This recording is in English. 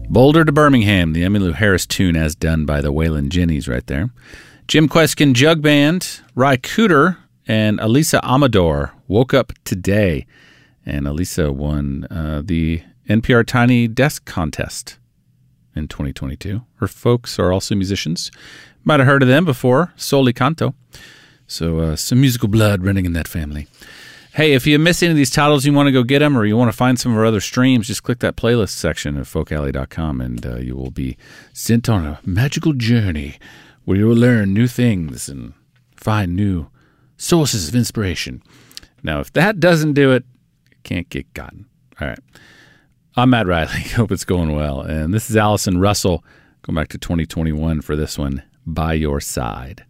Boulder to Birmingham, the Emmylou Harris tune as done by the Waylon Jennings right there. Jim Kweskin Jug Band, Ry Cooder, and Elisa Amador, Woke Up Today. And Elisa won the NPR Tiny Desk Contest in 2022. Her folks are also musicians. Might have heard of them before, Soli Canto. So some musical blood running in that family. Hey, if you miss any of these titles, you want to go get them, or you want to find some of our other streams, just click that playlist section at folkalley.com, and you will be sent on a magical journey where you will learn new things and find new sources of inspiration. Now, if that doesn't do it, it can't get gotten. All right. I'm Matt Riley. Hope it's going well. And this is Allison Russell, going back to 2021 for this one, By Your Side.